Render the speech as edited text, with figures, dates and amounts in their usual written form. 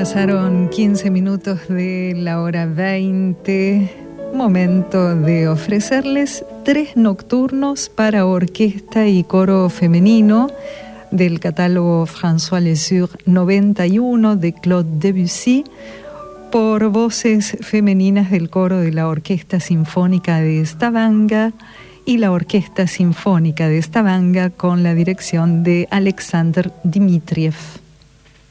Pasaron 15 minutos de la hora 20, momento de ofrecerles 3 nocturnos para orquesta y coro femenino del catálogo François Lesueur 91 de Claude Debussy, por voces femeninas del coro de la Orquesta Sinfónica de Stavanger y la Orquesta Sinfónica de Stavanger con la dirección de Alexander Dmitriev.